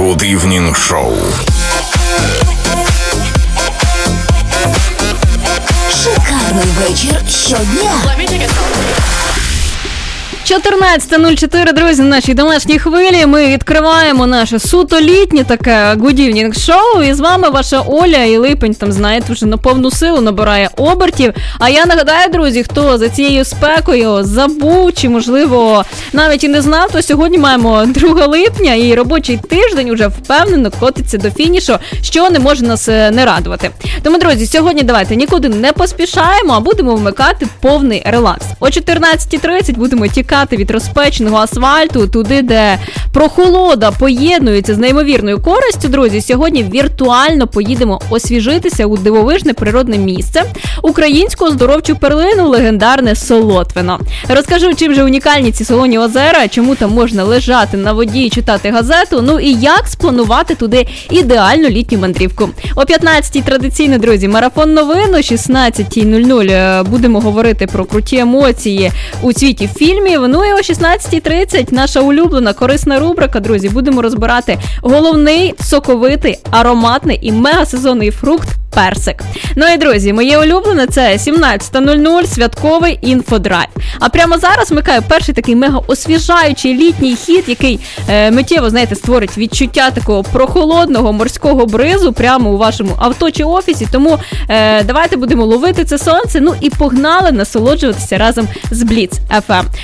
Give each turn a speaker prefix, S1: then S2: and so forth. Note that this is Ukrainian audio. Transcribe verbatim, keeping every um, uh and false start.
S1: Good Evening Show.
S2: Шикарний вечір щодня.
S3: чотирнадцята нуль чотири, друзі, на нашій домашній хвилі. Ми відкриваємо наше суто літнє таке Good Evening шоу. І з вами ваша Оля. І липень, там, знаєте, вже на повну силу набирає обертів. А я нагадаю, друзі, хто за цією спекою забув чи, можливо, навіть і не знав, то сьогодні маємо друге липня і робочий тиждень уже впевнено котиться до фінішу, що не може нас не радувати. Тому, друзі, сьогодні давайте нікуди не поспішаємо, а будемо вмикати повний релакс. О чотирнадцята тридцять будемо тікати від розпеченого асфальту туди, де прохолода поєднується з неймовірною користю, друзі. Сьогодні віртуально поїдемо освіжитися у дивовижне природне місце, українську оздоровчу перлину, легендарне Солотвино. Розкажу, чим же унікальні ці солоні озера, чому там можна лежати на воді і читати газету, ну і як спланувати туди ідеальну літню мандрівку. О п'ятнадцятій традиційно, друзі, марафон новин, о шістнадцята нуль нуль будемо говорити про круті емоції у світі фільмів. Ну і о шістнадцята тридцять наша улюблена корисна рубрика, друзі. Будемо розбирати головний, соковитий, ароматний і мегасезонний фрукт персик. Ну і, друзі, моє улюблене – це сімнадцята нуль нуль, святковий інфодрайв. А прямо зараз вмикаю перший такий мега-освіжаючий літній хіт, який е, миттєво, знаєте, створить відчуття такого прохолодного морського бризу прямо у вашому авто чи офісі. Тому е, давайте будемо ловити це сонце, ну і погнали насолоджуватися разом з Бліц еф ем.